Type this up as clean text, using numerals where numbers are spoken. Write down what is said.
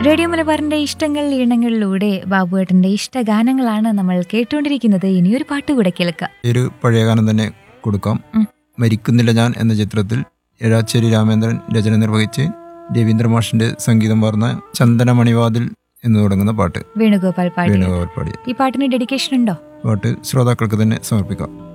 Radio മലബാറിന്റെ ഇഷ്ടങ്ങൾ ഈണങ്ങളിലൂടെ ബാബുവേട്ടന്റെ ഇഷ്ടഗാനങ്ങളാണ് നമ്മൾ കേട്ടുകൊണ്ടിരിക്കുന്നത്. ഇനിയൊരു പാട്ട് കൂടെ കേൾക്കാം. ഒരു പഴയ ഗാനം തന്നെ കൊടുക്കാം. മരിക്കുന്നില്ല ഞാൻ എന്ന ചിത്രത്തിൽ രാച്ചേരി രാമേന്ദ്രൻ രചന നിർവഹിച്ച് രവീന്ദ്ര മാഷിന്റെ സംഗീതം പറഞ്ഞ ചന്ദനമണിവാതിൽ എന്ന് തുടങ്ങുന്ന പാട്ട് വേണുഗോപാൽ പാടി. വേണുഗോപാൽ പാടി. ഈ പാട്ടിന് ഡെഡിക്കേഷൻ ഉണ്ടോ? പാട്ട് ശ്രോതാക്കൾക്ക് തന്നെ സമർപ്പിക്കാം.